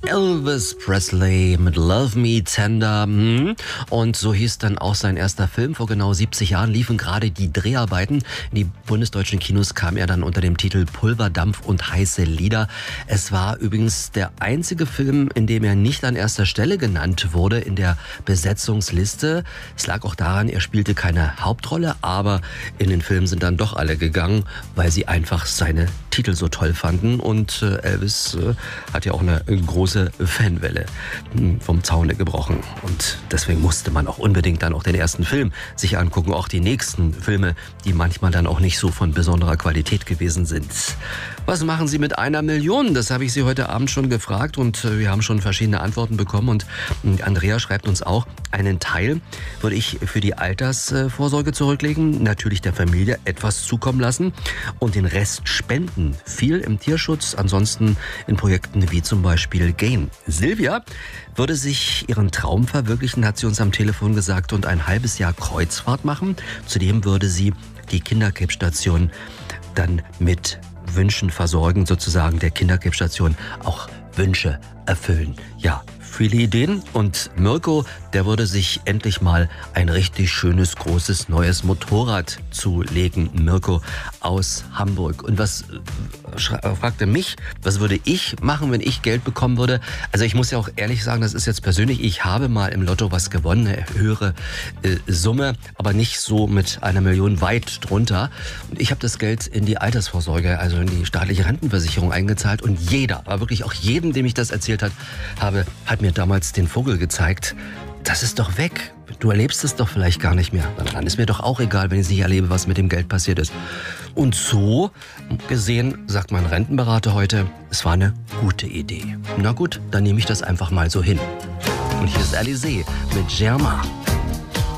Elvis Presley mit Love Me Tender. Und so hieß dann auch sein erster Film. Vor genau 70 Jahren liefen gerade die Dreharbeiten. In die bundesdeutschen Kinos kam er dann unter dem Titel Pulverdampf und heiße Lieder. Es war übrigens der einzige Film, in dem er nicht an erster Stelle genannt wurde in der Besetzungsliste. Es lag auch daran, er spielte keine Hauptrolle, aber in den Film sind dann doch alle gegangen, weil sie einfach seine Titel so toll fanden. Und Elvis hat ja auch eine große Fanwelle vom Zaune gebrochen. Und deswegen musste man auch unbedingt dann auch den ersten Film sich angucken. Auch die nächsten Filme, die manchmal dann auch nicht so von besonderer Qualität gewesen sind. Was machen Sie mit 1 Million? Das habe ich Sie heute Abend schon gefragt und wir haben schon verschiedene Antworten bekommen. Und Andrea schreibt uns auch, einen Teil würde ich für die Altersvorsorge zurücklegen, natürlich der Familie etwas zukommen lassen und den Rest spenden. Viel im Tierschutz, ansonsten in Projekten wie zum Beispiel Gain. Silvia würde sich ihren Traum verwirklichen, hat sie uns am Telefon gesagt, und ein halbes Jahr Kreuzfahrt machen. Zudem würde sie die Kinderkrebsstation dann mit Wünschen versorgen, sozusagen der Kinderkrebsstation auch Wünsche erfüllen. Ja, viele Ideen. Und Mirko, der würde sich endlich mal ein richtig schönes, großes, neues Motorrad zulegen. Mirko aus Hamburg. Und was fragte mich, was würde ich machen, wenn ich Geld bekommen würde? Also ich muss ja auch ehrlich sagen, das ist jetzt persönlich, ich habe mal im Lotto was gewonnen, eine höhere Summe, aber nicht so mit 1 Million, weit drunter. Und ich habe das Geld in die Altersvorsorge, also in die staatliche Rentenversicherung eingezahlt. Und jeder, aber wirklich auch jedem, dem ich das erzählt habe, hat mir damals den Vogel gezeigt. Das ist doch weg. Du erlebst es doch vielleicht gar nicht mehr. Dann ist mir doch auch egal, wenn ich nicht erlebe, was mit dem Geld passiert ist. Und so gesehen, sagt mein Rentenberater heute, es war eine gute Idee. Na gut, dann nehme ich das einfach mal so hin. Und hier ist Alizé mit Germain.